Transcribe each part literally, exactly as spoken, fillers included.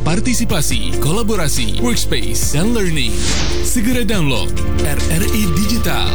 partisipasi, kolaborasi, workspace, dan learning. Segera download R R I Digital.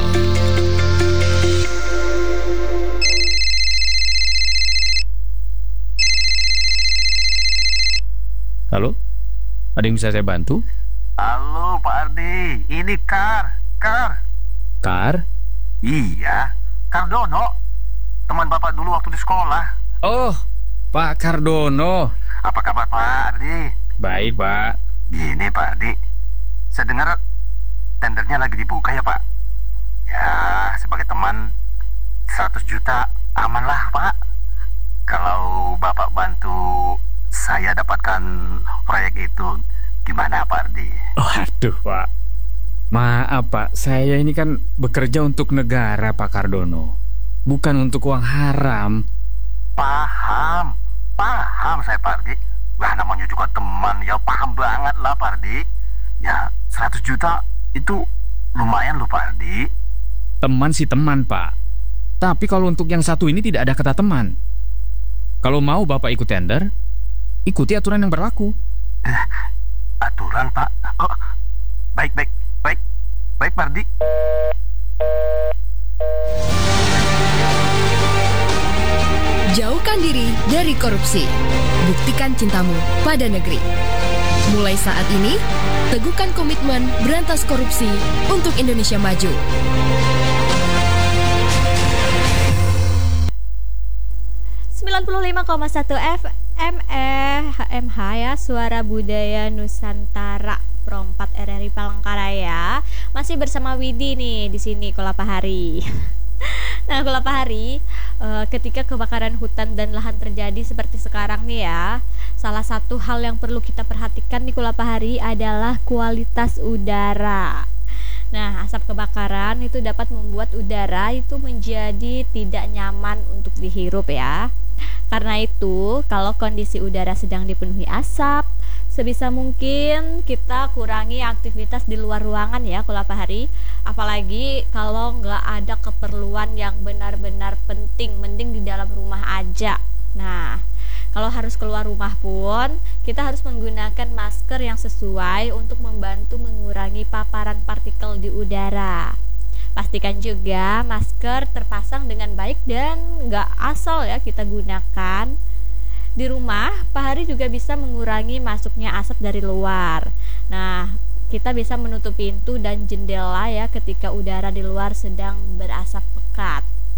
Halo? Ada yang bisa saya bantu? Halo Pak Ardi, ini Kar, Kar. Kar? Iya, Kardono, teman Bapak dulu waktu di sekolah. Oh, Pak Kardono. Apa kabar Pak Ardi? Baik, Pak. Gini Pak Ardi, saya dengar tendernya lagi dibuka ya Pak. Ya, sebagai teman seratus juta aman lah Pak. Kalau Bapak bantu saya dapatkan proyek itu, gimana Pak Ardi? Waduh, Pak. Maaf, Pak. Saya ini kan bekerja untuk negara, Pak Kardono. Bukan untuk uang haram. Paham, paham saya Pak Ardi. Wah, namanya juga teman, ya paham banget lah Pak Ardi. Ya, seratus juta itu lumayan loh Pak Ardi. Teman sih teman, Pak. Tapi kalau untuk yang satu ini tidak ada kata teman. Kalau mau Bapak ikut tender, ikuti aturan yang berlaku. Eh, aturan Pak? Oh, baik, baik, baik, baik Pak Ardi. Jauhkan diri dari korupsi. Buktikan cintamu pada negeri. Mulai saat ini, teguhkan komitmen berantas korupsi untuk Indonesia maju. sembilan puluh lima koma satu F M E H M H ya, Suara Budaya Nusantara Pro empat R R I Palangkaraya. Masih bersama Widi nih di sini Kulapahari. Nah, Kulapahari, uh, ketika kebakaran hutan dan lahan terjadi seperti sekarang nih ya, salah satu hal yang perlu kita perhatikan di Kulapahari adalah kualitas udara. Nah, asap kebakaran itu dapat membuat udara itu menjadi tidak nyaman untuk dihirup ya. Karena itu, kalau kondisi udara sedang dipenuhi asap, sebisa mungkin kita kurangi aktivitas di luar ruangan ya Kulapahari. Apalagi kalau nggak ada keperluan yang benar-benar penting, mending di dalam rumah aja. Nah, kalau harus keluar rumah pun, kita harus menggunakan masker yang sesuai untuk membantu mengurangi paparan partikel di udara. Pastikan juga masker terpasang dengan baik dan nggak asal ya kita gunakan. Di rumah, Pak Hari juga bisa mengurangi masuknya asap dari luar. Nah, kita bisa menutup pintu dan jendela ya ketika udara di luar sedang berasap pekat.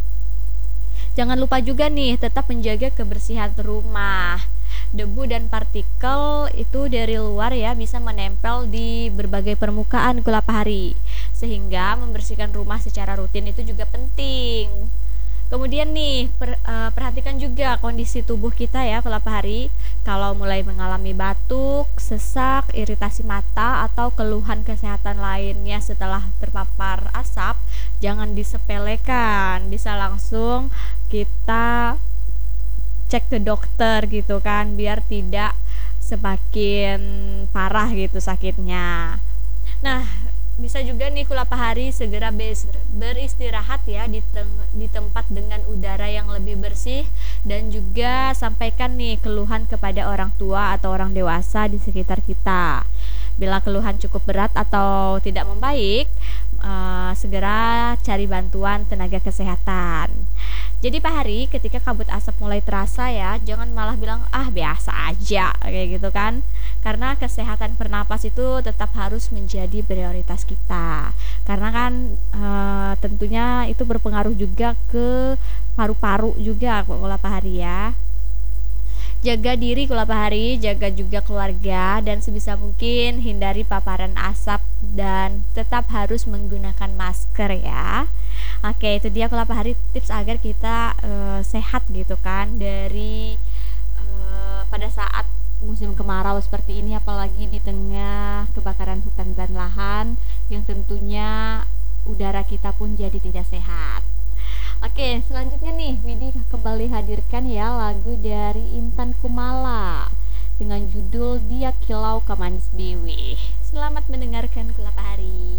Jangan lupa juga nih tetap menjaga kebersihan rumah. Debu dan partikel itu dari luar ya bisa menempel di berbagai permukaan Kulapahari, sehingga membersihkan rumah secara rutin itu juga penting. Kemudian nih per, uh, perhatikan juga kondisi tubuh kita ya Kulapahari. Kalau mulai mengalami batuk, sesak, iritasi mata atau keluhan kesehatan lainnya setelah terpapar asap, jangan disepelekan. Bisa langsung kita cek ke dokter gitu kan, biar tidak semakin parah gitu sakitnya. Nah, bisa juga nih Kulapahari segera beristirahat ya di, teng- di tempat dengan udara yang lebih bersih, dan juga sampaikan nih keluhan kepada orang tua atau orang dewasa di sekitar kita. Bila keluhan cukup berat atau tidak membaik, uh, segera cari bantuan tenaga kesehatan. Jadi Pak Hari, ketika kabut asap mulai terasa ya, jangan malah bilang ah biasa aja kayak gitu kan. Karena kesehatan pernapas itu tetap harus menjadi prioritas kita. Karena kan e, tentunya itu berpengaruh juga ke paru-paru juga Kulapahari ya. Jaga diri Kulapahari, jaga juga keluarga, dan sebisa mungkin hindari paparan asap dan tetap harus menggunakan masker ya. Oke, itu dia Kulapahari tips agar kita uh, sehat gitu kan dari uh, pada saat musim kemarau seperti ini, apalagi di tengah kebakaran hutan dan lahan yang tentunya udara kita pun jadi tidak sehat. Oke, selanjutnya nih Widi kembali hadirkan ya lagu dari Intan Kumala dengan judul Dia Kilau Kamanis Biwi. Selamat mendengarkan Kulapahari.